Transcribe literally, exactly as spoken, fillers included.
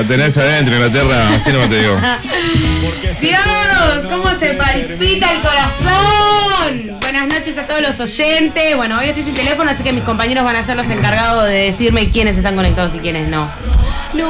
La tenés adentro, Inglaterra, así no te digo. Dios, cómo se palpita el corazón. Buenas noches a todos los oyentes. Bueno, hoy estoy sin teléfono, así que mis compañeros van a ser los encargados de decirme quiénes están conectados y quiénes no.